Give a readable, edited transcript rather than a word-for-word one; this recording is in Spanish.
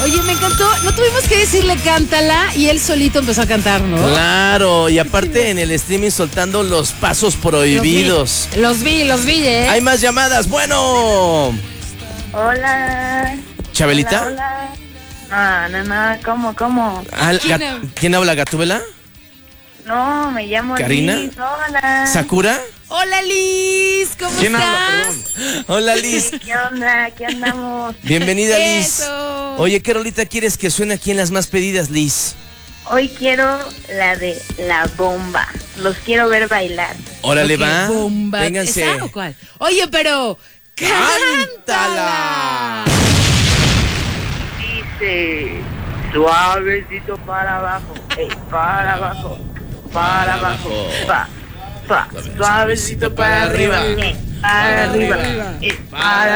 Oye, me encantó. No tuvimos que decirle cántala y él solito empezó a cantar, ¿no? Claro, y aparte en el streaming soltando los pasos prohibidos. Los vi, ¿eh? Hay más llamadas. Bueno. Hola. ¿Chabelita? Hola. No, ¿cómo? ¿Quién habla, Gatúbela? No, me llamo ¿Karina? Liz. Hola. ¿Sakura? Hola, Liz. ¿Cómo ¿Quién estás? habla, perdón? Hola, Liz. ¿Qué onda? ¿Qué andamos? Bienvenida, Liz. Eso. Oye, ¿qué rolita quieres que suene aquí en las más pedidas, Liz? Hoy quiero la de La Bomba. Los quiero ver bailar. Órale, Ok, va. bomba. Vénganse. ¿Esa o cuál? Oye, pero cántala. Dice, suavecito para abajo, para abajo, para abajo, suavecito para arriba, para arriba, para